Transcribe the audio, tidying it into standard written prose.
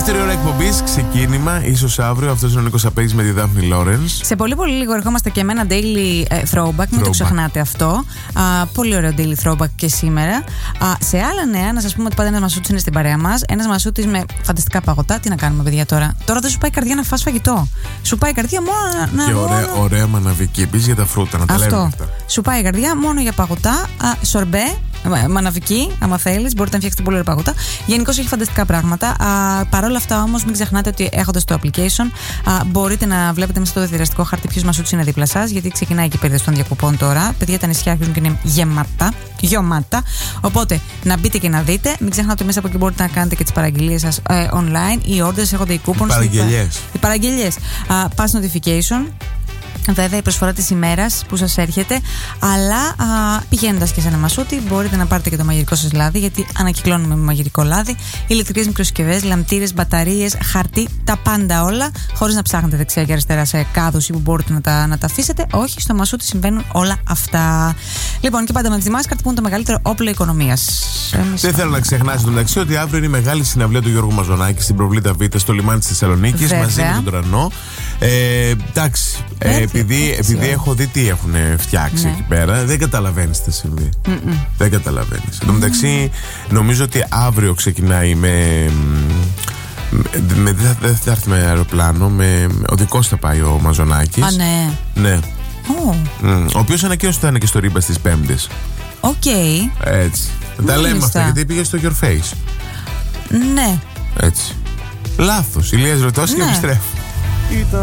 Δεύτερη ώρα εκπομπής, ξεκίνημα. Ίσως αύριο. Αυτός είναι ο Νίκος Απέγης με τη Δάφνη Λόρενς. Σε πολύ λίγο ερχόμαστε και με ένα daily throwback. Μην το ξεχνάτε αυτό. Πολύ ωραίο daily throwback και σήμερα. Σε άλλα νέα, να σας πούμε ότι πάντα ένας μασούτης είναι στην παρέα μας. Ένας μασούτης με φανταστικά παγωτά. Τι να κάνουμε, παιδιά, τώρα. Τώρα δεν σου πάει η καρδιά να φας φαγητό. Σου πάει η καρδιά μόνο να. Και ωραία μαναβική. Επίσης για τα φρούτα, να τα λέμε αυτά. Σου πάει η καρδιά μόνο για παγωτά. Σορμπέ. Μαναβική, άμα θέλεις, μπορείτε να φτιάξετε πολύ ωραία παγωτά. Γενικώς έχει φανταστικά πράγματα. Παρ' όλα αυτά όμως, μην ξεχνάτε ότι έχοντας το application, μπορείτε να βλέπετε μέσα στο διδραστικό χάρτη ποιος μασούτης είναι δίπλα σας, γιατί ξεκινάει και η περίοδος των διακοπών τώρα. Παιδιά, τα νησιά αρχίζουν και είναι γεμάτα. Οπότε να μπείτε και να δείτε. Μην ξεχνάτε ότι μέσα από εκεί μπορείτε να κάνετε και τις παραγγελίες σας online. Οι orders έχονται οι coupons. Οι παραγγελίες. Pass notification. Βέβαια, η προσφορά της ημέρας που σας έρχεται, αλλά πηγαίνοντας και σε ένα μασούτι, μπορείτε να πάρετε και το μαγειρικό σας λάδι, γιατί ανακυκλώνουμε με μαγειρικό λάδι, ηλεκτρικές μικροσυσκευές, λαμπτήρες, μπαταρίες, χαρτί, τα πάντα όλα, χωρίς να ψάχνετε δεξιά και αριστερά σε κάδους ή που μπορείτε να τα αφήσετε. Όχι, στο μασούτι συμβαίνουν όλα αυτά. Λοιπόν, και πάντα με τη Mastercard που είναι το μεγαλύτερο όπλο οικονομίας. Δεν θέλω να ξεχνάσετε το μεταξύ ότι αύριο είναι η μεγάλη συναυλία του Γιώργου Μαζονάκη στην Προβλήτα Β στο λιμάνι της Θεσσαλονίκης μαζί με τον Τρανό. Εντάξει. Επειδή έχω δει τι έχουν φτιάξει εκεί πέρα, δεν καταλαβαίνεις τι συμβεί. Δεν καταλαβαίνεις. Εν τω μεταξύ, νομίζω ότι αύριο ξεκινάει δεν θα έρθει με αεροπλάνο, ο δικός θα πάει ο Μαζονάκης. Ναι. Ο οποίος ανακοίνωσε ότι θα είναι και στο Ρίμπα στις Πέμπτες. Έτσι. Τα λέμε αυτά γιατί πήγε στο Your Face. Ναι. Έτσι. Λάθος. Ηλίας Ρωτός και επιστρέφω.